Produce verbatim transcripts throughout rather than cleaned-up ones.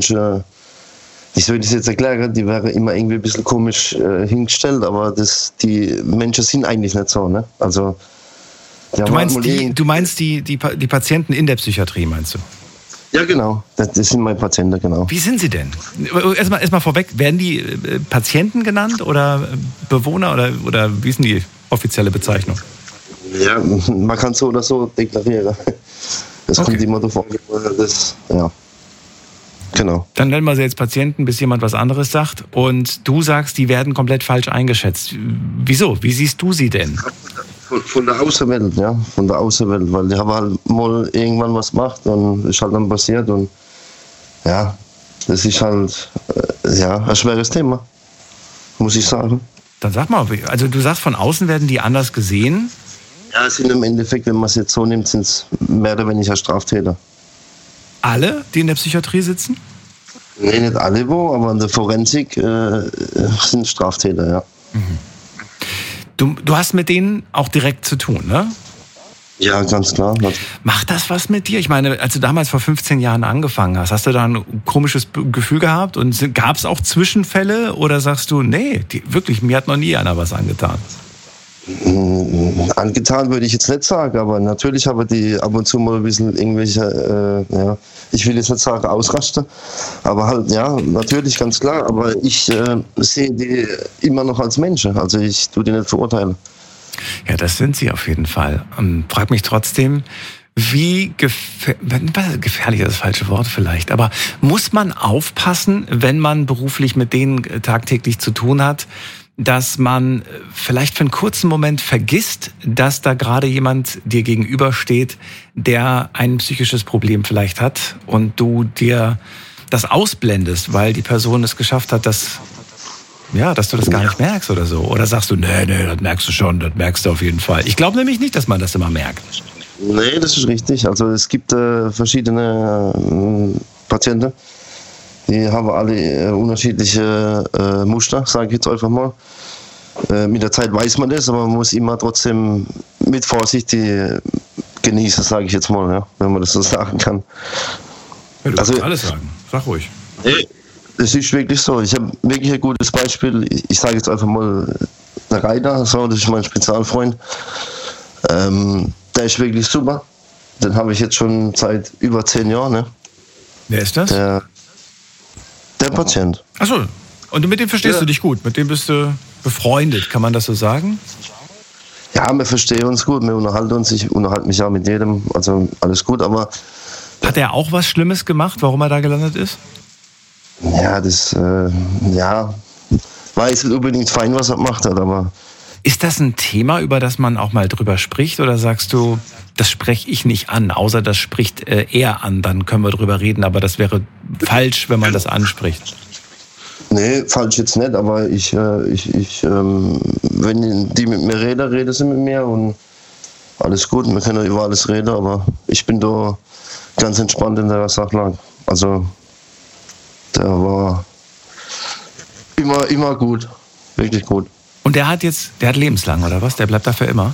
Menschen, wie soll ich das jetzt erklären, die wäre immer irgendwie ein bisschen komisch äh, hingestellt, aber das, die Menschen sind eigentlich nicht so, ne? Also, du meinst, die, du meinst die, die, die Patienten in der Psychiatrie, meinst du? Ja, genau. Das, das sind meine Patienten, genau. Wie sind sie denn? Erstmal erst mal vorweg, werden die äh, Patienten genannt oder Bewohner oder, oder wie ist denn die offizielle Bezeichnung? Ja, man kann so oder so deklarieren. Das okay. kommt immer davon. Das, ja. Genau. Dann nennen wir sie jetzt Patienten, bis jemand was anderes sagt. Und du sagst, die werden komplett falsch eingeschätzt. Wieso? Wie siehst du sie denn? Von, von der Außenwelt, ja. Von der Außenwelt. Weil die haben halt mal irgendwann was gemacht und ist halt dann passiert. Und ja, das ist halt äh, ja, ein schweres Thema, muss ich sagen. Dann sag mal, also du sagst, von außen werden die anders gesehen? Ja, es sind im Endeffekt, wenn man es jetzt so nimmt, sind es mehr oder weniger Straftäter. Alle, die in der Psychiatrie sitzen? Nee, nicht alle wo, aber in der Forensik äh, sind Straftäter, ja. Mhm. Du, du hast mit denen auch direkt zu tun, ne? Ja, ganz klar. Macht das was mit dir? Ich meine, als du damals vor fünfzehn Jahren angefangen hast, hast du da ein komisches Gefühl gehabt? Und gab es auch Zwischenfälle? Oder sagst du, nee, die, wirklich, mir hat noch nie einer was angetan? Angetan würde ich jetzt nicht sagen, aber natürlich habe die ab und zu mal ein bisschen irgendwelche, äh, ja, ich will jetzt nicht sagen Ausraster, aber halt, ja, natürlich, ganz klar, aber ich äh, sehe die immer noch als Menschen, also ich tue die nicht verurteilen. Ja, das sind sie auf jeden Fall. Und frag mich trotzdem, wie gefähr- gefährlich ist das falsche Wort vielleicht, aber muss man aufpassen, wenn man beruflich mit denen tagtäglich zu tun hat, dass man vielleicht für einen kurzen Moment vergisst, dass da gerade jemand dir gegenübersteht, der ein psychisches Problem vielleicht hat und du dir das ausblendest, weil die Person es geschafft hat, dass, ja, dass du das gar nicht merkst oder so. Oder sagst du, nee, nee, das merkst du schon, das merkst du auf jeden Fall. Ich glaube nämlich nicht, dass man das immer merkt. Nee, das ist richtig. Also es gibt äh, verschiedene äh, Patienten, die haben alle äh, unterschiedliche äh, Muster, sage ich jetzt einfach mal. Äh, mit der Zeit weiß man das, aber man muss immer trotzdem mit Vorsicht die genießen, sage ich jetzt mal, ja, wenn man das so sagen kann. Ja, du also, kannst alles sagen, sag ruhig. Nee, das ist wirklich so. Ich habe wirklich ein gutes Beispiel. Ich, ich sage jetzt einfach mal, der Reiter, so, das ist mein Spezialfreund. Ähm, der ist wirklich super. Den habe ich jetzt schon seit über zehn Jahren. Ne? Wer ist das? Der, Der Patient. Achso, und mit dem verstehst ja. du dich gut? Mit dem bist du befreundet, kann man das so sagen? Ja, wir verstehen uns gut, wir unterhalten uns, ich unterhalte mich ja mit jedem, also alles gut, aber... Hat er auch was Schlimmes gemacht, warum er da gelandet ist? Ja, das, äh, ja, war jetzt nicht unbedingt fein, was er gemacht hat, aber... Ist das ein Thema, über das man auch mal drüber spricht, oder sagst du, das spreche ich nicht an, außer das spricht äh, er an, dann können wir drüber reden, aber das wäre falsch, wenn man das anspricht? Nee, falsch jetzt nicht, aber ich, äh, ich, ich ähm, wenn die mit mir reden, reden sie mit mir und alles gut, wir können über alles reden, aber ich bin da ganz entspannt in der Sachlage. Also, der war immer, immer gut, wirklich gut. Und der hat jetzt, der hat lebenslang, oder was? Der bleibt da für immer?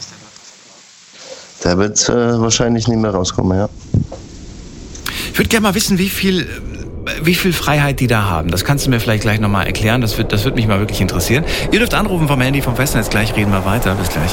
Der wird äh, wahrscheinlich nicht mehr rauskommen, ja. Ich würde gerne mal wissen, wie viel, wie viel Freiheit die da haben. Das kannst du mir vielleicht gleich nochmal erklären. Das wird, das wird mich mal wirklich interessieren. Ihr dürft anrufen vom Handy, vom Festnetz. Gleich reden wir weiter. Bis gleich.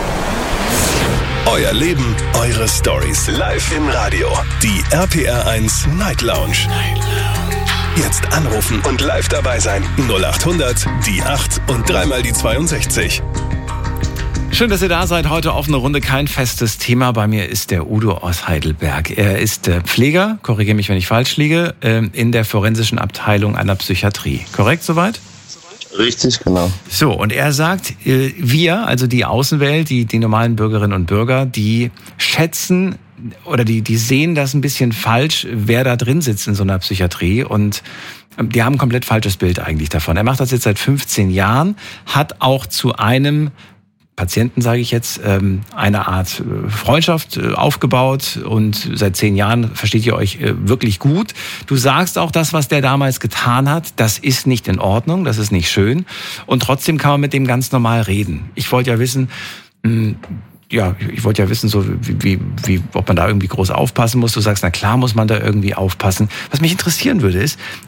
Euer Leben, eure Stories. Live im Radio. Die R P R eins Night Lounge. Night Lounge. Jetzt anrufen und live dabei sein. null acht hundert, die acht und dreimal die zweiundsechzig. Schön, dass ihr da seid. Heute offene Runde, kein festes Thema. Bei mir ist der Udo aus Heidelberg. Er ist Pfleger, korrigiere mich, wenn ich falsch liege, in der forensischen Abteilung einer Psychiatrie. Korrekt soweit? Richtig, genau. So, und er sagt, wir, also die Außenwelt, die, die normalen Bürgerinnen und Bürger, die schätzen oder die, die sehen das ein bisschen falsch, wer da drin sitzt in so einer Psychiatrie, und die haben ein komplett falsches Bild eigentlich davon. Er macht das jetzt seit fünfzehn Jahren, hat auch zu einem Patienten, sage ich jetzt, eine Art Freundschaft aufgebaut, und seit zehn Jahren versteht ihr euch wirklich gut. Du sagst auch, das, was der damals getan hat, das ist nicht in Ordnung, das ist nicht schön, und trotzdem kann man mit dem ganz normal reden. Ich wollte ja wissen, ja, ich wollte ja wissen, so wie, wie, wie, ob man da irgendwie groß aufpassen muss. Du sagst, na klar muss man da irgendwie aufpassen. Was mich interessieren würde ist,